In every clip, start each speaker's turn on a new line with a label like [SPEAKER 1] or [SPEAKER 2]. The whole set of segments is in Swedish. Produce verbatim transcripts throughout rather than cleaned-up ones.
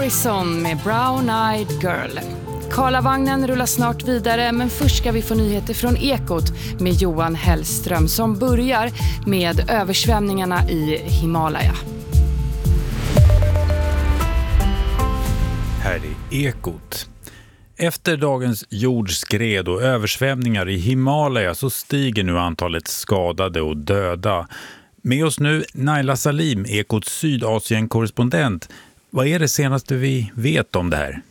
[SPEAKER 1] Morrison med Brown Eyed Girl. Karlavagnen rullar snart vidare, men först ska vi få nyheter från Ekot med Johan Hellström som börjar med översvämningarna i Himalaya.
[SPEAKER 2] Här är Ekot. Efter dagens jordskred och översvämningar i Himalaya så stiger nu antalet skadade och döda. Med oss nu Naila Salim, Ekots Sydasien-korrespondent. Vad är det senaste vi vet om det här?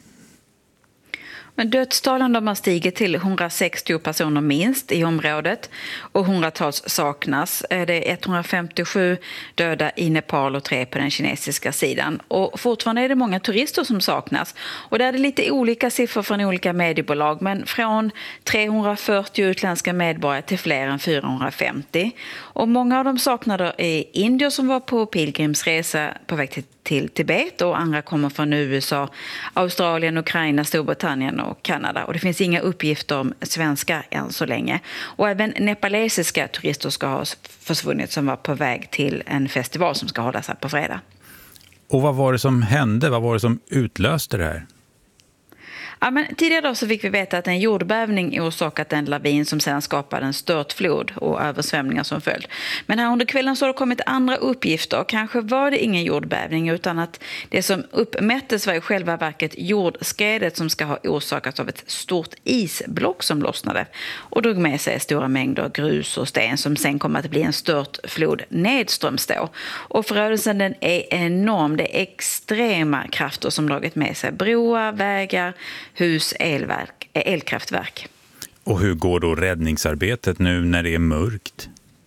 [SPEAKER 3] Men dödstalen de har stigit till hundrasextio personer minst i området och hundratals saknas. Det är etthundrafemtiosju döda i Nepal och tre på den kinesiska sidan. Och fortfarande är det många turister som saknas. Och där är det lite olika siffror från olika mediebolag, men från trehundrafyrtio utländska medborgare till fler än fyrahundrafemtio. Och många av de saknade är indier som var på pilgrimsresa på väg till till Tibet och andra kommer från U S A, Australien, Ukraina, Storbritannien och Kanada. Och det finns inga uppgifter om svenska än så länge. Och även nepalesiska turister ska ha försvunnit som var på väg till en festival som ska hållas här på fredag.
[SPEAKER 2] Och vad var det som hände? Vad var det som utlöste det här?
[SPEAKER 3] Ja, men tidigare då så fick vi veta att en jordbävning orsakat en lavin som sedan skapade en störtflod och översvämningar som följd. Men här under kvällen så har det kommit andra uppgifter. Kanske var det ingen jordbävning utan att det som uppmättes var i själva verket jordskredet som ska ha orsakats av ett stort isblock som lossnade och drog med sig stora mängder grus och sten som sen kommer att bli en störtflod nedströms då. Och förödelsen den är enorm. Det är extrema krafter som dragit med sig broar, vägar, hus, elverk, elkraftverk.
[SPEAKER 2] Och hur går då räddningsarbetet nu när det är mörkt?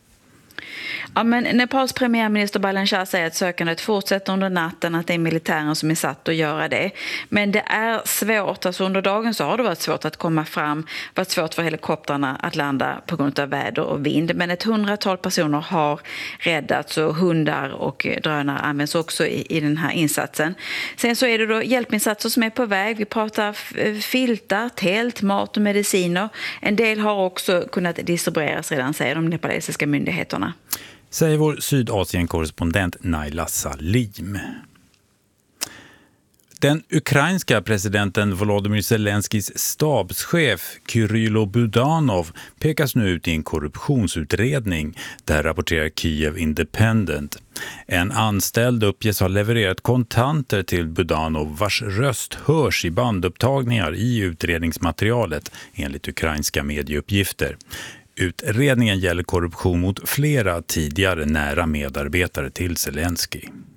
[SPEAKER 3] Ja, men Nepals premiärminister Balen Shah säger att sökandet fortsätter under natten, att det är militären som är satt att göra det. Men det är svårt, alltså under dagen så har det varit svårt att komma fram, varit svårt för helikoptrarna att landa på grund av väder och vind. Men ett hundratal personer har räddats och hundar och drönare används också i, i den här insatsen. Sen så är det då hjälpinsatser som är på väg. Vi pratar filtar, tält, mat och mediciner. En del har också kunnat distribueras redan, säger de nepalesiska myndigheterna.
[SPEAKER 2] Säger vår Sydasien-korrespondent Naila Salim. Den ukrainska presidenten Volodymyr Zelenskis stabschef Kyrylo Budanov pekas nu ut i en korruptionsutredning. Där rapporterar Kiev Independent. En anställd uppges ha levererat kontanter till Budanov vars röst hörs i bandupptagningar i utredningsmaterialet enligt ukrainska medieuppgifter. Utredningen gäller korruption mot flera tidigare nära medarbetare till Zelensky.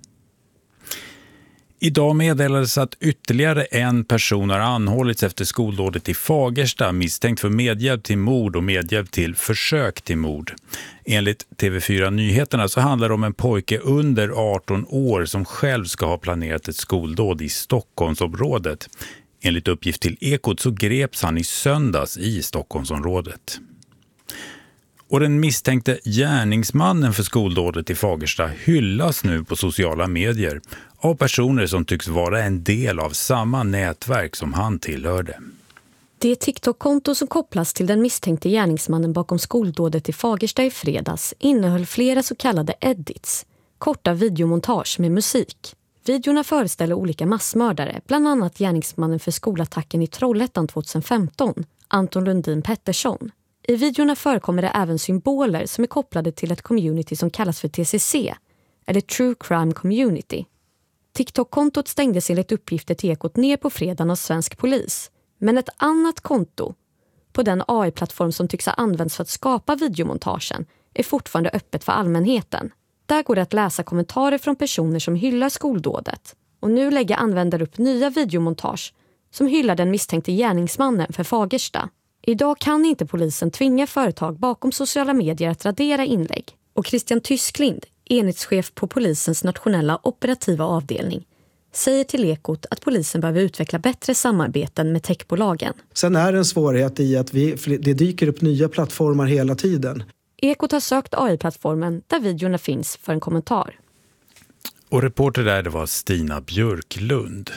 [SPEAKER 2] Idag meddelades att ytterligare en person har anhållits efter skoldådet i Fagersta misstänkt för medhjälp till mord och medhjälp till försök till mord. Enligt T V fyra Nyheterna så handlar det om en pojke under arton år som själv ska ha planerat ett skoldåd i Stockholmsområdet. Enligt uppgift till Ekot så greps han i söndags i Stockholmsområdet. Och den misstänkte gärningsmannen för skoldådet i Fagersta hyllas nu på sociala medier av personer som tycks vara en del av samma nätverk som han tillhörde.
[SPEAKER 4] Det TikTok-konto som kopplas till den misstänkte gärningsmannen bakom skoldådet i Fagersta i fredags innehöll flera så kallade edits, korta videomontage med musik. Videorna föreställer olika massmördare, bland annat gärningsmannen för skolattacken i Trollhättan tjugohundrafemton, Anton Lundin Pettersson. I videorna förekommer det även symboler som är kopplade till ett community som kallas för T C C, eller True Crime Community. TikTok-kontot stängdes enligt uppgifter till Ekot ner på fredagen av svensk polis. Men ett annat konto, på den A I-plattform som tycks ha använts för att skapa videomontagen, är fortfarande öppet för allmänheten. Där går det att läsa kommentarer från personer som hyllar skoldådet. Och nu lägger användare upp nya videomontage som hyllar den misstänkte gärningsmannen för Fagersta. Idag kan inte polisen tvinga företag bakom sociala medier att radera inlägg. Och Christian Tysklind, enhetschef på polisens nationella operativa avdelning, säger till Ekot att polisen behöver utveckla bättre samarbeten med techbolagen.
[SPEAKER 5] Sen är det en svårighet i att vi, det dyker upp nya plattformar hela tiden.
[SPEAKER 4] Ekot har sökt A I-plattformen där videorna finns för en kommentar.
[SPEAKER 2] Och reporter där det var Stina Björklund.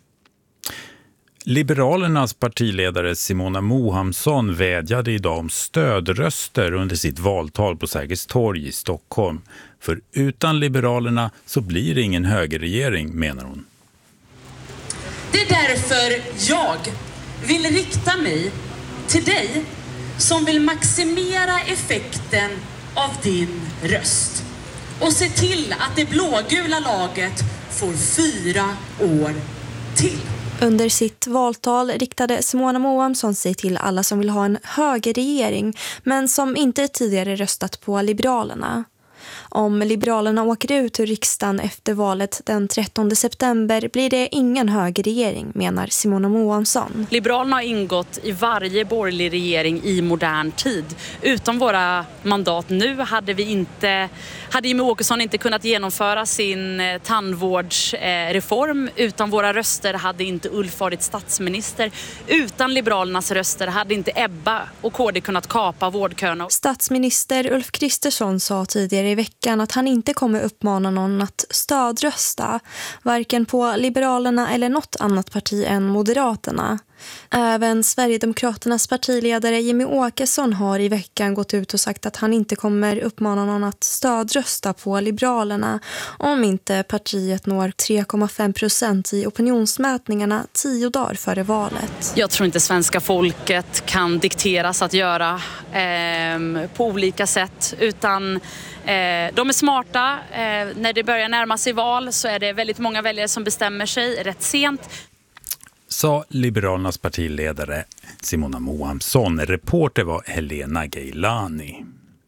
[SPEAKER 2] Liberalernas partiledare Simona Mohamsson vädjade idag om stödröster under sitt valtal på Sergels torg i Stockholm. För utan Liberalerna så blir det ingen högerregering, menar hon.
[SPEAKER 6] Det är därför jag vill rikta mig till dig som vill maximera effekten av din röst och se till att det blågula laget får fyra år till.
[SPEAKER 7] Under sitt valtal riktade Simona Moamsson sig till alla som vill ha en högerregering men som inte tidigare röstat på Liberalerna. Om Liberalerna åker ut ur riksdagen efter valet den trettonde september blir det ingen högerregering, menar Simona Moamsson.
[SPEAKER 8] Liberalerna har ingått i varje borgerlig regering i modern tid. Utan våra mandat nu hade vi inte, hade Jimmie Åkesson inte kunnat genomföra sin tandvårdsreform. Utan våra röster hade inte Ulf varit statsminister. Utan Liberalernas röster hade inte Ebba och K D kunnat kapa vårdköerna.
[SPEAKER 7] Statsminister Ulf Kristersson sa tidigare i veckan att han inte kommer uppmana någon att stödrösta, varken på Liberalerna eller något annat parti än Moderaterna. Även Sverigedemokraternas partiledare Jimmie Åkesson har i veckan gått ut och sagt att han inte kommer uppmana någon att stödrösta på Liberalerna om inte partiet når tre komma fem procent i opinionsmätningarna tio dagar före valet.
[SPEAKER 8] Jag tror inte svenska folket kan dikteras att göra eh, på olika sätt, utan Eh, de är smarta. Eh, när det börjar närma sig val så är det väldigt många väljare som bestämmer sig rätt sent.
[SPEAKER 2] Sa Liberalernas partiledare Simona Moamsson. Reporter var Helena Geilani.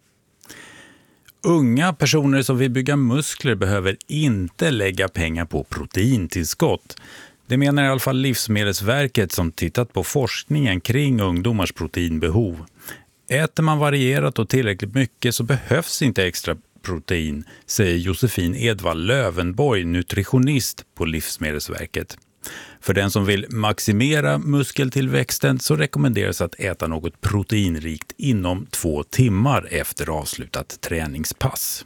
[SPEAKER 2] Unga personer som vill bygga muskler behöver inte lägga pengar på proteintillskott. Det menar i alla fall Livsmedelsverket som tittat på forskningen kring ungdomars proteinbehov. Äter man varierat och tillräckligt mycket så behövs inte extra protein, säger Josefin Edvall Lövenborg, nutritionist på Livsmedelsverket. För den som vill maximera muskeltillväxten så rekommenderas att äta något proteinrikt inom två timmar efter avslutat träningspass.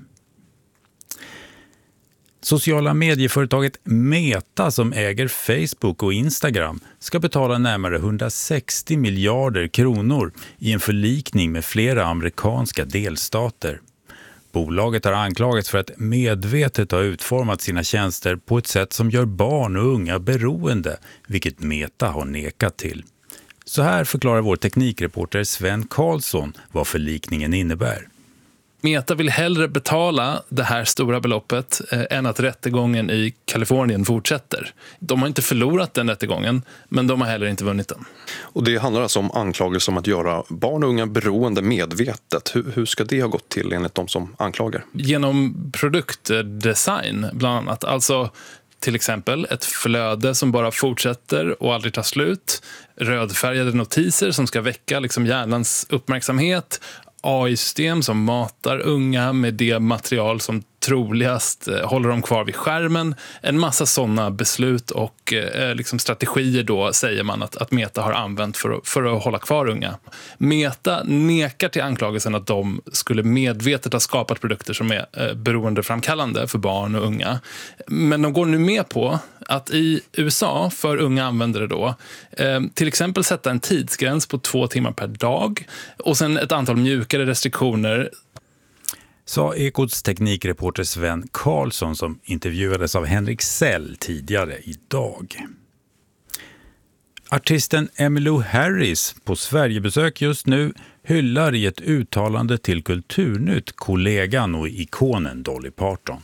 [SPEAKER 2] Sociala medieföretaget Meta som äger Facebook och Instagram ska betala närmare hundrasextio miljarder kronor i en förlikning med flera amerikanska delstater. Bolaget har anklagats för att medvetet ha utformat sina tjänster på ett sätt som gör barn och unga beroende, vilket Meta har nekat till. Så här förklarar vår teknikreporter Sven Karlsson vad förlikningen innebär.
[SPEAKER 9] Meta vill hellre betala det här stora beloppet eh, än att rättegången i Kalifornien fortsätter. De har inte förlorat den rättegången, men de har heller inte vunnit den.
[SPEAKER 10] Och det handlar alltså om anklagelser om att göra barn och unga beroende medvetet. Hur, hur ska det ha gått till enligt de som anklagar?
[SPEAKER 9] Genom produktdesign bland annat. Alltså till exempel ett flöde som bara fortsätter och aldrig tar slut. Rödfärgade notiser som ska väcka liksom hjärnans uppmärksamhet. A I-system som matar unga med det material som troligast håller dem kvar vid skärmen. En massa sådana beslut och eh, liksom strategier då säger man att, att Meta har använt för att, för att hålla kvar unga. Meta nekar till anklagelsen att de skulle medvetet ha skapat produkter som är eh, beroendeframkallande för barn och unga. Men de går nu med på att i U S A för unga användare då eh, till exempel sätta en tidsgräns på två timmar per dag och sen ett antal mjukare restriktioner.
[SPEAKER 2] Sa Ekots teknikreporter Sven Karlsson som intervjuades av Henrik Sell tidigare idag. Artisten Emmylou Harris på Sverigebesök just nu hyllar i ett uttalande till Kulturnytt kollegan och ikonen Dolly Parton.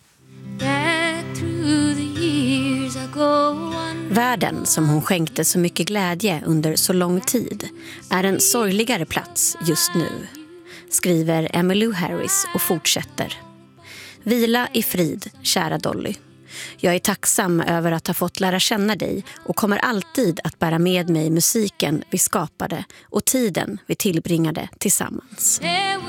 [SPEAKER 4] Världen som hon skänkte så mycket glädje under så lång tid är en sorgligare plats just nu, skriver Emmylou Harris och fortsätter. Vila i frid, kära Dolly. Jag är tacksam över att ha fått lära känna dig och kommer alltid att bära med mig musiken vi skapade och tiden vi tillbringade tillsammans.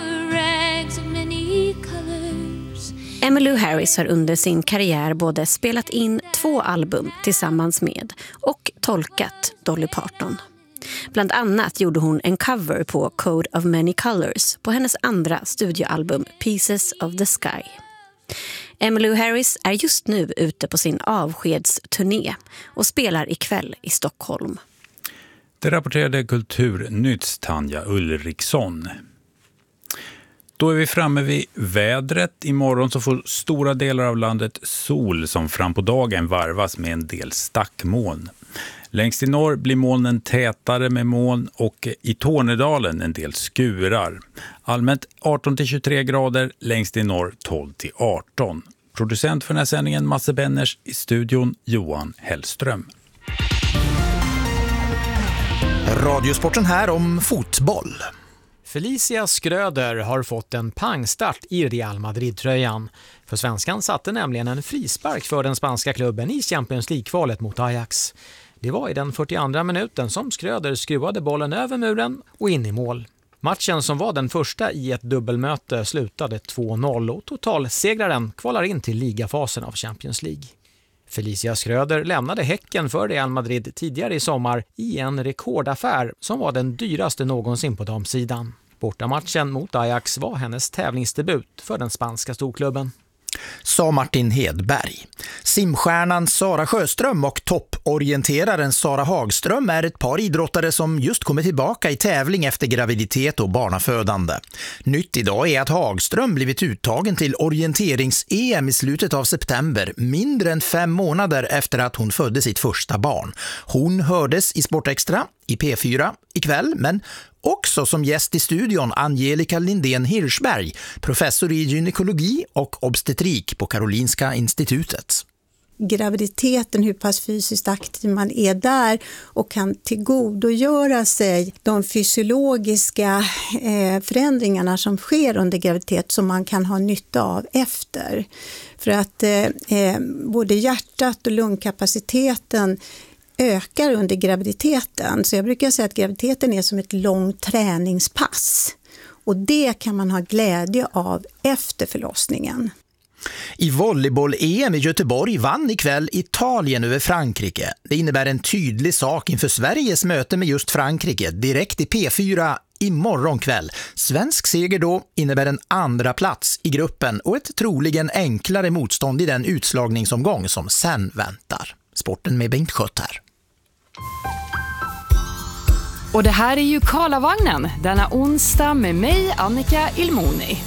[SPEAKER 4] Emmylou Harris har under sin karriär både spelat in två album tillsammans med och tolkat Dolly Parton. Bland annat gjorde hon en cover på Code of Many Colors på hennes andra studioalbum Pieces of the Sky. Emmylou Harris är just nu ute på sin avskedsturné och spelar ikväll i Stockholm.
[SPEAKER 2] Det rapporterade Kulturnytts Tanja Ulriksson. Då är vi framme vid vädret. Imorgon så får stora delar av landet sol som fram på dagen varvas med en del stackmoln. Längst i norr blir molnen tätare med moln och i Tornedalen en del skurar. Allmänt arton till tjugotre grader, längst i norr tolv till arton. Producent för den här sändningen Masse Benners, i studion Johan Hellström.
[SPEAKER 11] Radiosporten här om fotboll.
[SPEAKER 12] Felicia Schröder har fått en pangstart i Real Madrid-tröjan. För svenskan satte nämligen en frispark för den spanska klubben i Champions League-kvalet mot Ajax. Det var i den fyrtioandra minuten som Schröder skruvade bollen över muren och in i mål. Matchen som var den första i ett dubbelmöte slutade två noll och totalsegraren kvalar in till ligafasen av Champions League. Felicia Schröder lämnade Häcken för Real Madrid tidigare i sommar i en rekordaffär som var den dyraste någonsin på damsidan. Bortamatchen mot Ajax var hennes tävlingsdebut för den spanska storklubben.
[SPEAKER 11] Sa Martin Hedberg. Simstjärnan Sara Sjöström och topporienteraren Sara Hagström är ett par idrottare som just kommer tillbaka i tävling efter graviditet och barnafödande. Nytt idag är att Hagström blivit uttagen till orienterings-E M i slutet av september, mindre än fem månader efter att hon födde sitt första barn. Hon hördes i Sportextra, i P fyra ikväll, men också som gäst i studion Angelica Lindén Hirschberg, professor i gynekologi och obstetrik på Karolinska institutet.
[SPEAKER 13] Graviditeten, hur pass fysiskt aktiv man är där och kan tillgodogöra sig de fysiologiska eh, förändringarna som sker under graviditet som man kan ha nytta av efter. För att eh, både hjärtat och lungkapaciteten ökar under graviditeten. Så jag brukar säga att graviditeten är som ett långt träningspass. Och det kan man ha glädje av efter förlossningen.
[SPEAKER 11] I volleyboll-E M i Göteborg vann ikväll Italien över Frankrike. Det innebär en tydlig sak inför Sveriges möte med just Frankrike direkt i P fyra imorgon kväll. Svensk seger då innebär en andra plats i gruppen och ett troligen enklare motstånd i den utslagningsomgång som sen väntar. Sporten med Bengt Schött här.
[SPEAKER 1] Och det här är ju Karlavagnen denna onsdag med mig, Annika Ilmoni.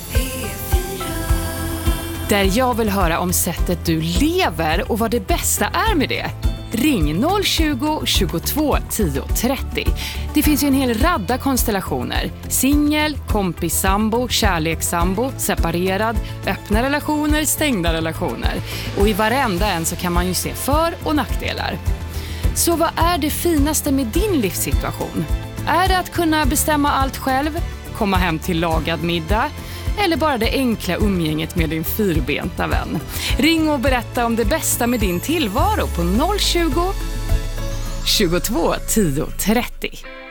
[SPEAKER 1] Där jag vill höra om sättet du lever och vad det bästa är med det. Ring noll tjugo, tjugotvå, tio, trettio. Det finns ju en hel radda konstellationer. Singel, kompis, sambo, kärlekssambo, separerad, öppna relationer, stängda relationer. Och i varenda en så kan man ju se för- och nackdelar. Så vad är det finaste med din livssituation? Är det att kunna bestämma allt själv? Komma hem till lagad middag? Eller bara det enkla umgänget med din fyrbenta vän? Ring och berätta om det bästa med din tillvaro på noll tjugo, tjugotvå, tio, trettio.